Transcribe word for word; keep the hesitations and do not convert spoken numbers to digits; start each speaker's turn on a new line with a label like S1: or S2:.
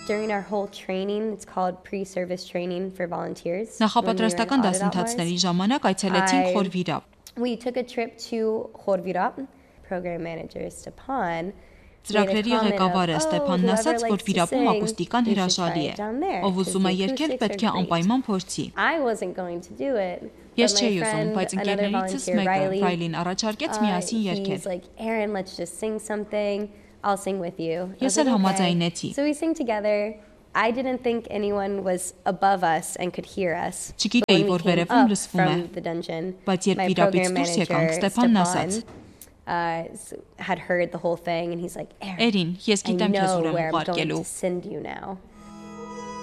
S1: During our whole training, it's called pre-service training for volunteers.
S2: Նախապատրաստական դասընթացների ժամանակ այցելեցինք Խորվիրապ.
S1: We took a trip to Khorvirap. Program manager Stepan.
S2: Ծրագրերի ղեկավարը Ստեփանն ասաց, որ Վիրապում ակուստիկան հրաշալի է, ով ուզում է երգել, պետք է անպայման փորձի։ Ես չէի ուզում, բայց ընկերներիցս մեկը, Ռայլին, առաջարկեց միասին երգել։ Ես էլ համաձայնեցի։
S1: I didn't think anyone was above us and could hear us.
S2: Չգիտեի, որ վերևում լսվում է, բայց երբ Վիրապից դուրս եկանք, Ստեփանն ասաց.
S1: Uh, had heard the whole thing and he's like,
S2: Erin, yes,
S1: I know where I'm going to send you now.